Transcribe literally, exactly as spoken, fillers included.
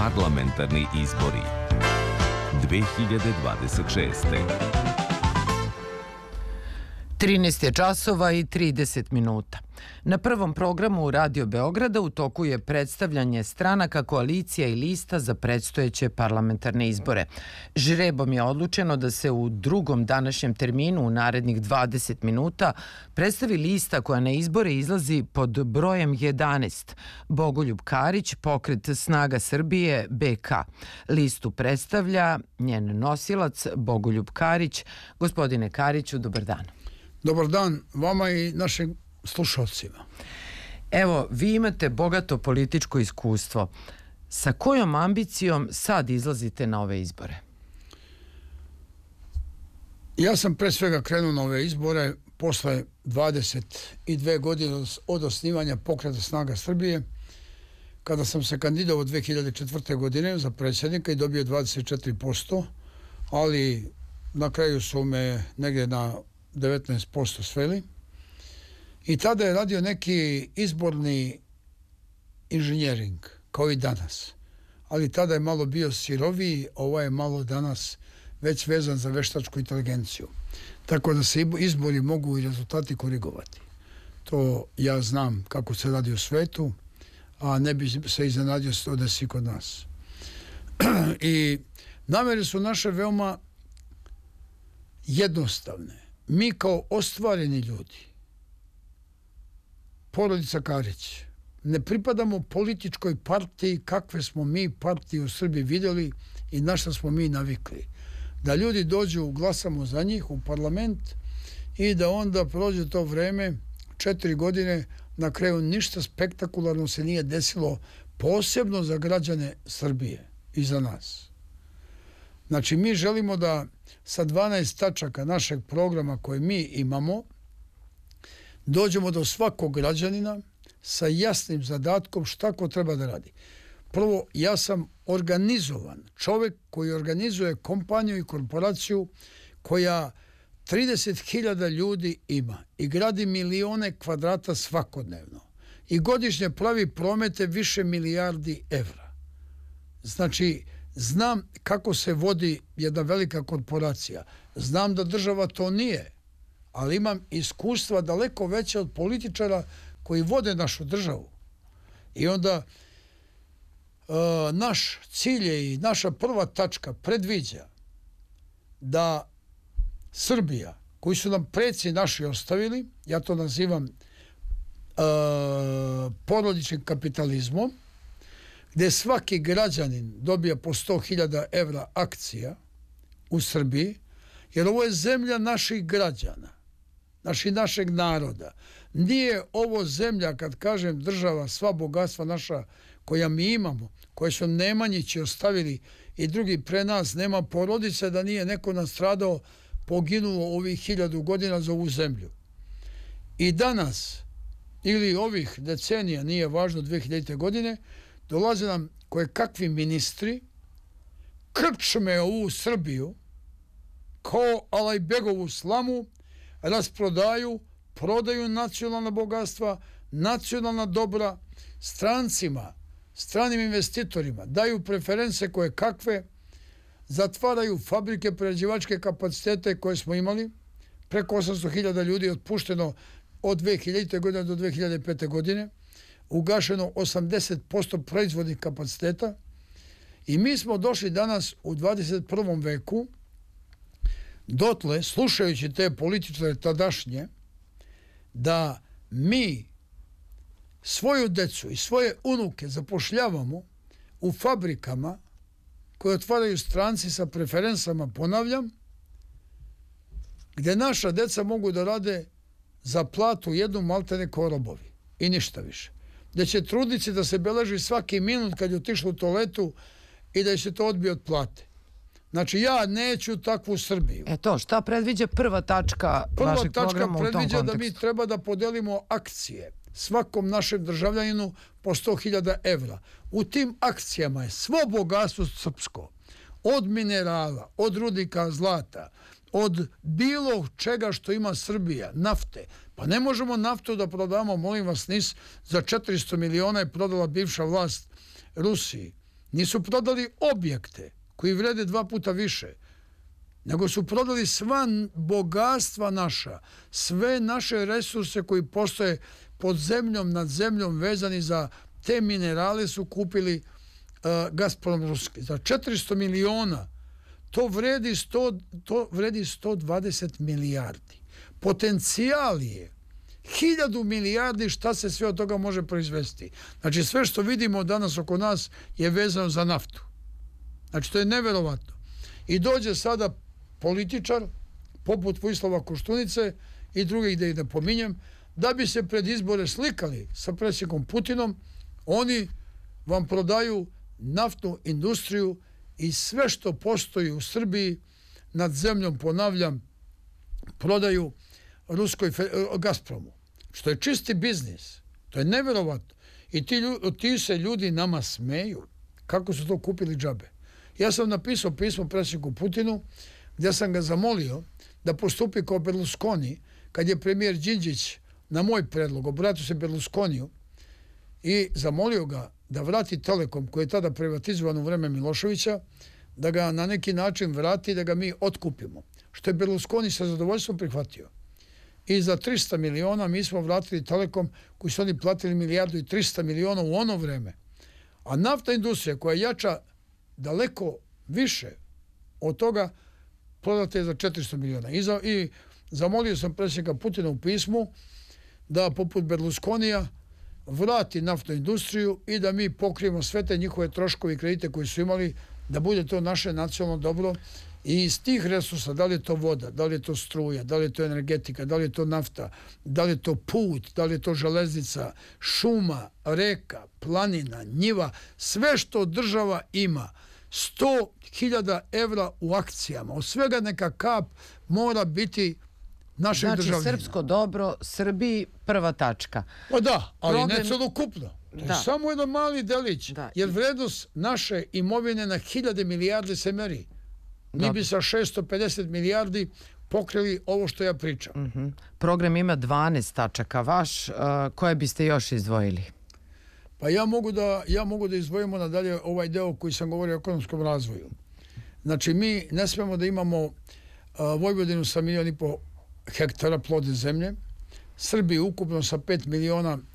Parlamentarni izbori dve hiljade dvadeset šeste. trinaest je časova i trideset minuta. Na prvom programu Radio Beograda u toku je predstavljanje stranaka, koalicija i lista za predstojeće parlamentarne izbore. Žrebom je odlučeno da se u drugom današnjem terminu u narednih dvadeset minuta predstavi lista koja na izbore izlazi pod brojem jedanaest. Bogoljub Karić, Pokret Snaga Srbije, B K. Listu predstavlja njen nosilac Bogoljub Karić. Gospodine Kariću, dobar dan. Dobar dan vama i našim slušalcima. Evo, vi imate bogato političko iskustvo. Sa kojom ambicijom sad izlazite na ove izbore? Ja sam pre svega krenuo na ove izbore posle dvadeset dve godine od osnivanja Pokreta Snaga Srbije, kada sam se kandidovao dve hiljade četvrte. godine za predsjednika i dobio dvadeset četiri posto, ali na kraju su me negdje na devetnaest posto sveli. I tada je radio neki izborni inženjering, kao i danas. Ali tada je malo bio siroviji, ovo je malo danas već vezan za veštačku inteligenciju. Tako da se izbori mogu i rezultati korigovati. To ja znam kako se radi u svetu, a ne bi se iznenadio se to desi kod nas. I namere su naše veoma jednostavne. Mi kao ostvareni ljudi, porodica Karić, ne pripadamo političkoj partiji kakve smo mi partije u Srbiji vidjeli i na što smo mi navikli. Da ljudi dođu, glasamo za njih u parlament i da onda prođe to vreme, četiri godine, na kraju ništa spektakularno se nije desilo, posebno za građane Srbije i za nas. Znači, mi želimo da sa dvanaest tačaka našeg programa koje mi imamo dođemo do svakog građanina sa jasnim zadatkom šta ko treba da radi. Prvo, ja sam organizovan čovjek koji organizuje kompaniju i korporaciju koja trideset hiljada ljudi ima i gradi milione kvadrata svakodnevno i godišnje pravi promete više milijardi evra. Znači, znam kako se vodi jedna velika korporacija. Znam da država to nije, ali imam iskustva daleko veće od političara koji vode našu državu. I onda uh, naš cilj je i naša prva tačka predviđa da Srbija, koju su nam preci naši ostavili, ja to nazivam uh, porodičnim kapitalizmom, gdje svaki građanin dobija po sto hiljada evra akcija u Srbiji, jer ovo je zemlja naših građana, naši, našeg naroda. Nije ovo zemlja, kad kažem država, sva bogatstva naša koja mi imamo, koje su Nemanjići ostavili i drugi pre nas, nema porodice da nije neko nastradao, poginulo ovih hiljadu godina za ovu zemlju. I danas, ili ovih decenija, nije važno, dve hiljadite. godine, dolaze nam koje kakvi ministri, krčme ovu Srbiju, kao Alajbegovu slamu, rasprodaju, prodaju nacionalna bogatstva, nacionalna dobra strancima, stranim investitorima, daju preference koje kakve, zatvaraju fabrike, prerađivačke kapacitete koje smo imali, preko osamsto hiljada ljudi je otpušteno od dve hiljadite. godine do dve hiljade pete. godine, ugašeno osamdeset posto proizvodnih kapaciteta i mi smo došli danas u dvadeset prvom veku dotle, slušajući te političare tadašnje, da mi svoju decu i svoje unuke zapošljavamo u fabrikama koje otvaraju stranci sa preferencama, ponavljam, gdje naša deca mogu da rade za platu jednu maltene kao robovi i ništa više. Gdje će trudnici da se beleži svaki minut kad je otišla u toaletu i da je se to odbije od plate. Znači, ja neću takvu Srbiju. E to, šta predviđa prva tačka prva vašeg programa u tom kontekstu? Prva tačka predviđa da mi treba da podelimo akcije svakom našem državljaninu po sto hiljada evra. U tim akcijama je svo bogatstvo srpsko. Od minerala, od rudnika zlata, od bilo čega što ima Srbija, nafte. Pa ne možemo naftu da prodamo, molim vas, nis za četiristo miliona je prodala bivša vlast Rusiji. Nisu prodali objekte koji vrede dva puta više, nego su prodali sva bogatstva naša, sve naše resurse koji postoje pod zemljom, nad zemljom, vezani za te minerale su kupili uh, Gazprom ruski. Za četiristo miliona to vredi, sto, to vredi sto dvadeset milijardi. Potencijal je hiljadu milijardi šta se sve od toga može proizvesti. Znači sve što vidimo danas oko nas je vezano za naftu. Znači to je neverovatno. I dođe sada političar poput Vojislava Koštunice i drugih, da ih ne pominjem, da bi se pred izbore slikali sa predsjednikom Putinom. Oni vam prodaju naftnu industriju i sve što postoji u Srbiji nad zemljom, ponavljam, prodaju ruskoj Gazpromu, što je čisti biznis. To je neverovatno. I ti, ti se ljudi nama smeju. Kako su to kupili džabe? Ja sam napisao pismo predsjedniku Putinu gdje sam ga zamolio da postupi kao Berlusconi kad je premijer Đinđić na moj predlog obratio se Berlusconiju i zamolio ga da vrati Telekom koji je tada privatizovan u vreme Miloševića, da ga na neki način vrati, da ga mi otkupimo. Što je Berlusconi sa zadovoljstvom prihvatio. I za trista miliona mi smo vratili Telekom koji su oni platili milijardu i trista miliona u ono vreme. A naftna industrija koja jača daleko više od toga prodate je za četiristo miliona. I, za, I zamolio sam predsjednika Putina u pismu da poput Berlusconija vrati naftnu industriju i da mi pokrijemo sve te njihove troškove i kredite koji su imali, da bude to naše nacionalno dobro. I iz tih resursa, da li je to voda, da li je to struja, da li je to energetika, da li je to nafta, da li je to put, da li je to železnica, šuma, reka, planina, njiva, sve što država ima, sto hiljada evra u akcijama, od svega neka kap mora biti našeg znači, državljena. Znači, srpsko dobro, Srbiji prva tačka. Pa da, ali Problem... ne celokupno. To je da. samo jedan mali delić, da. jer vrednost naše imovine na hiljade milijarde se meri. Mi Dobre. bi sa šesto pedeset milijardi pokrili ovo što ja pričam. Uh-huh. Program ima dvanaest tačaka. Vaš, uh, koje biste još izdvojili? Pa ja mogu da, ja mogu da izdvojimo nadalje ovaj deo koji sam govorio o ekonomskom razvoju. Znači, mi ne smemo da imamo uh, Vojvodinu sa milijon i po hektara plodne zemlje, Srbiju ukupno sa pet miliona